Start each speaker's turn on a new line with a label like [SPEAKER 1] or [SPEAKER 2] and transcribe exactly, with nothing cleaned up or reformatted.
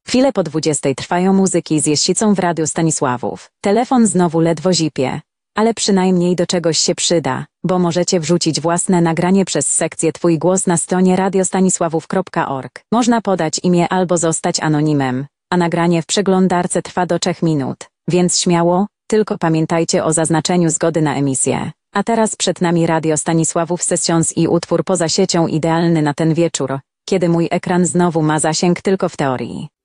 [SPEAKER 1] Chwilę po dwudziestej trwają muzyki z Jesicą w Radiu Stanisławów. Telefon znowu ledwo zipie. Ale przynajmniej do czegoś się przyda, bo możecie wrzucić własne nagranie przez sekcję Twój głos na stronie radiostanisławów kropka org. Można podać imię albo zostać anonimem, a nagranie w przeglądarce trwa do trzech minut, więc śmiało, tylko pamiętajcie o zaznaczeniu zgody na emisję. A teraz przed nami Radio Stanisławów Sessions i utwór Poza siecią idealny na ten wieczór, kiedy mój ekran znowu ma zasięg tylko w teorii.